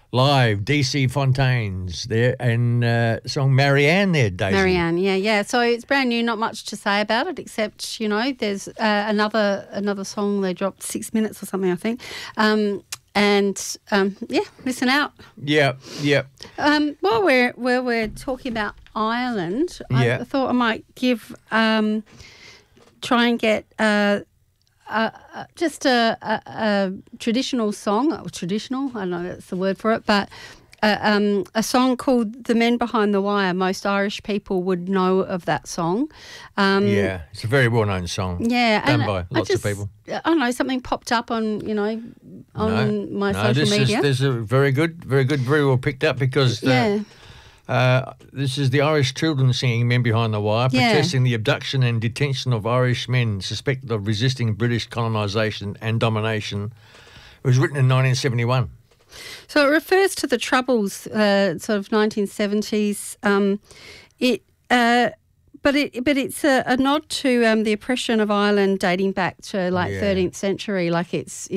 live, DC Fontaines there, and song Marianne there, Daisy. Marianne, yeah. So it's brand new, not much to say about it, except, there's another song they dropped, 6 minutes or something, I think. Listen out. Yeah. While we're talking about Ireland, I thought I might try and get just a traditional song. Traditional, I don't know that's the word for it, but a song called "The Men Behind the Wire." Most Irish people would know of that song. It's a very well-known song. Yeah, done by lots of people. I don't know, something popped up on my social media. This is very good, very well picked up because this is the Irish children singing "Men Behind the Wire," protesting the abduction and detention of Irish men suspected of resisting British colonisation and domination. It was written in 1971. So it refers to the Troubles, sort of 1970s. But it's a nod to the oppression of Ireland dating back to 13th century. Like it's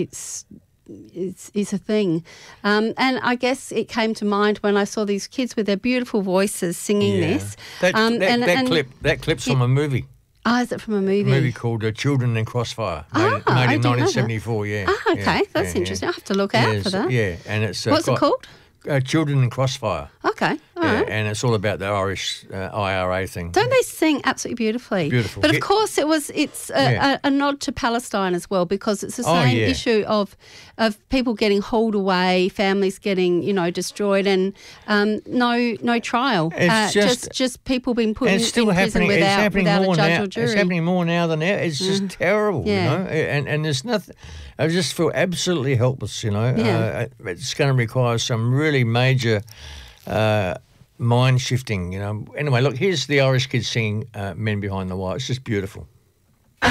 a thing. And I guess it came to mind when I saw these kids with their beautiful voices singing this. That clip's from a movie. Oh, is it from a movie? A movie called Children in Crossfire, made in 1974, okay, that's interesting. I'll have to look out for that. Yeah, and it's... What's it called? Children in Crossfire. Okay, all right. And it's all about the Irish IRA thing. Don't they sing absolutely beautifully? Beautiful. But of course it's a nod to Palestine as well, because it's the same issue of people getting hauled away, families getting, destroyed, and no trial. It's just people being put in prison without a judge or jury. It's happening more now than ever. It's just terrible, and there's nothing... I just feel absolutely helpless, It's going to require some really major mind shifting, Anyway, look, here's the Irish kids singing Men Behind the Wire. It's just beautiful.